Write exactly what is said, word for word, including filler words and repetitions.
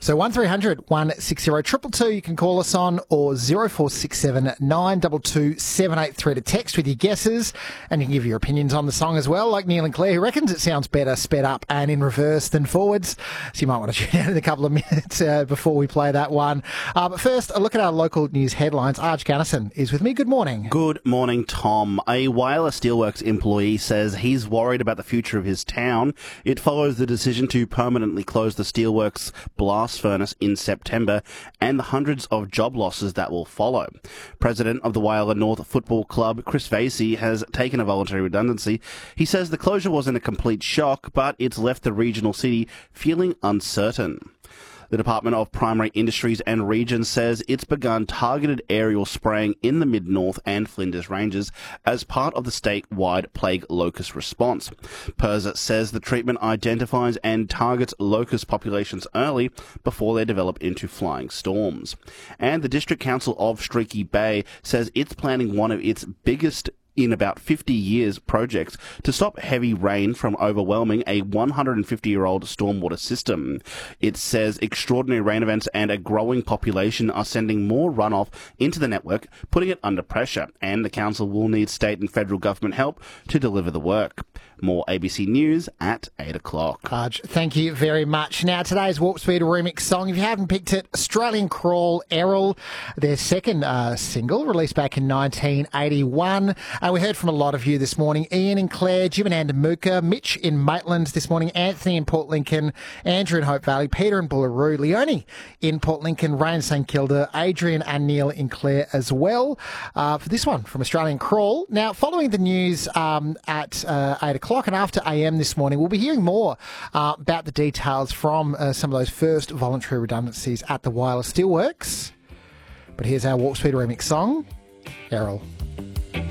So one three hundred one six zero two two two you can call us on, or zero four six seven nine two two seven eight three to text with your guesses, and you can give your opinions on the song as well, like Neil and Claire, who reckons it sounds better sped up and in reverse than forwards. So you might want to tune out in a couple of minutes uh, before we play that one. Uh, but first, a look at our local news headlines. Arj Gunnison is with me. Good morning. Good morning, Tom. A Whyalla Steelworks employee says he's worried about the future of his town. It follows the decision to permanently close the Steelworks blast furnace in September and the hundreds of job losses that will follow. President of the Whyalla North Football Club, Chris Vasey, has taken a voluntary redundancy. He says the closure wasn't a complete shock, but it's left the regional city feeling uncertain. The Department of Primary Industries and Regions says it's begun targeted aerial spraying in the Mid-North and Flinders Ranges as part of the statewide plague locust response. P I R S says the treatment identifies and targets locust populations early before they develop into flying storms. And the District Council of Streaky Bay says it's planning one of its biggest in about fifty years projects to stop heavy rain from overwhelming a one hundred fifty year old stormwater system. It says extraordinary rain events and a growing population are sending more runoff into the network, putting it under pressure, and the council will need state and federal government help to deliver the work. More A B C News at eight o'clock. Arj, thank you very much. Now, today's Warp Speed remix song, if you haven't picked it, Australian Crawl, Errol, their second uh, single, released back in nineteen eighty-one. Uh, we heard from a lot of you this morning. Ian and Claire, Jim and Andamuka, Mitch in Maitland this morning, Anthony in Port Lincoln, Andrew in Hope Valley, Peter in Bullaroo, Leonie in Port Lincoln, Ray in St Kilda, Adrian and Neil in Clare as well, uh, for this one from Australian Crawl. Now, following the news um, at uh, eight o'clock and after A M this morning, we'll be hearing more uh, about the details from uh, some of those first voluntary redundancies at the Whyalla Steelworks. But here's our Warp Speed remix song, Errol.